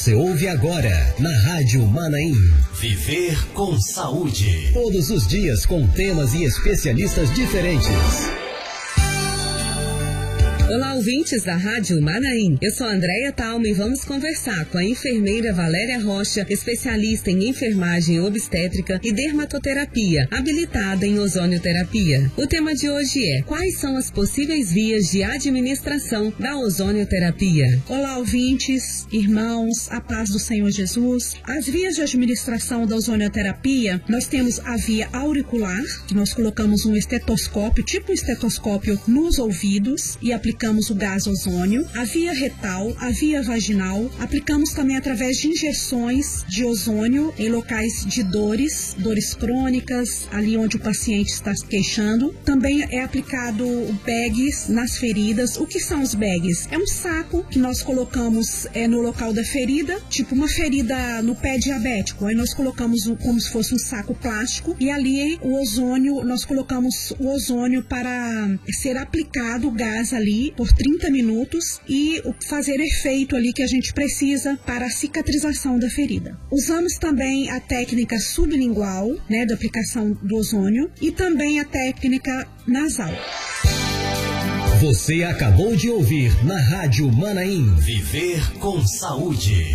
Você ouve agora na Rádio Manaim. Viver com saúde. Todos os dias com temas e especialistas diferentes. Olá, ouvintes da Rádio Manaim. Eu sou a Andréia Talma e vamos conversar com a enfermeira Valéria Rocha, especialista em enfermagem obstétrica e dermatoterapia, habilitada em ozonioterapia. O tema de hoje é: quais são as possíveis vias de administração da ozonioterapia? Olá, ouvintes, irmãos, a paz do Senhor Jesus. As vias de administração da ozonioterapia, nós temos a via auricular, que nós colocamos um estetoscópio, tipo um estetoscópio nos ouvidos e aplicamos o gás ozônio, a via retal, a via vaginal, aplicamos também através de injeções de ozônio em locais de dores crônicas, ali onde o paciente está se queixando. Também é aplicado bags nas feridas. O que são os bags? É um saco que nós colocamos no local da ferida, tipo uma ferida no pé diabético. Aí nós colocamos como se fosse um saco plástico e ali o ozônio, nós colocamos o ozônio para ser aplicado o gás ali por 30 minutos e fazer efeito ali que a gente precisa para a cicatrização da ferida. Usamos também a técnica sublingual, da aplicação do ozônio, e também a técnica nasal. Você acabou de ouvir na Rádio Manaim. Viver com saúde.